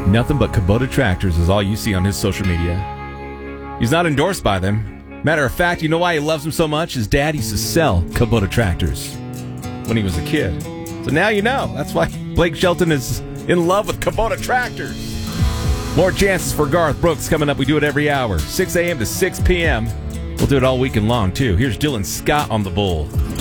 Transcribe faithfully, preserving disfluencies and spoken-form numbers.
Nothing but Kubota tractors is all you see on his social media. He's not endorsed by them. Matter of fact, you know why he loves them so much? His dad used to sell Kubota tractors when he was a kid. So now you know. That's why Blake Shelton is in love with Kubota tractors. More chances for Garth Brooks coming up. We do it every hour, six a.m. to six p.m. We'll do it all weekend long, too. Here's Dylan Scott on the Bull.